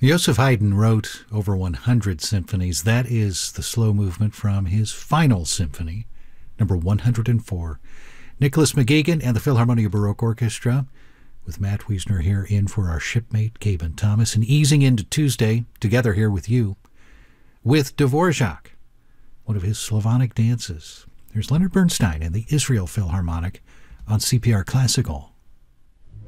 Joseph Haydn wrote over 100 symphonies. That is the slow movement from his final symphony, number 104. Nicholas McGuigan and the Philharmonia Baroque Orchestra, with Matt Wiesner here in for our shipmate, Gaben Thomas, and easing into Tuesday, together here with you, with Dvorak, one of his Slavonic dances. There's Leonard Bernstein and the Israel Philharmonic on CPR Classical.